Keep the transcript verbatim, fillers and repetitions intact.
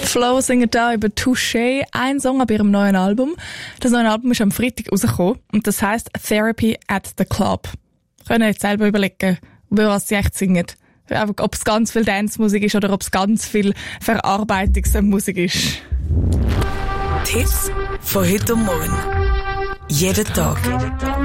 Flo singt da über Touché, ein Song auf ihrem neuen Album. Das neue Album ist am Freitag rausgekommen und das heisst Therapy at the Club. Könnt ihr jetzt selber überlegen, über was sie echt singen. Ob es ganz viel Dance-Musik ist oder ob es ganz viel Verarbeitungsmusik ist. Tipps von heute und morgen. Jeden Tag